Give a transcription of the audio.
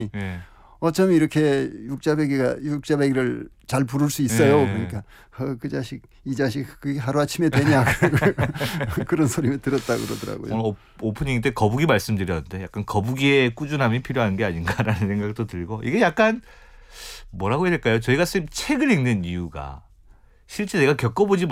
예. 어쩜 이렇게 육자배기를 잘 부를 수 있어요. 그러니까 그 자식 이 자식 그게 하루아침에 되냐 그런 소리 들었다고 그러더라고요. 오늘 오프닝 때 거북이 말씀드렸는데 약간 거북이의 꾸준함이 필요한 게 아닌가라는 생각도 들고 이게 약간 뭐라고 해야 될까요? 저희가 쓰임 책을 읽는 이유가 실제 내가 겪어보지